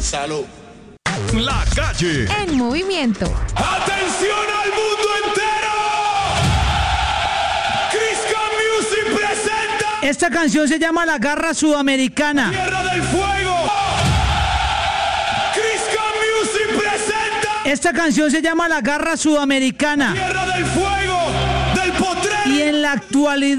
Salud. La Calle. En movimiento. ¡Atención al mundo entero! Criscan Music presenta Esta canción se llama La Garra Sudamericana. Tierra del Fuego. Criscan Music presenta Esta canción se llama La Garra Sudamericana. Tierra del Fuego del Potrero. Y en la actualidad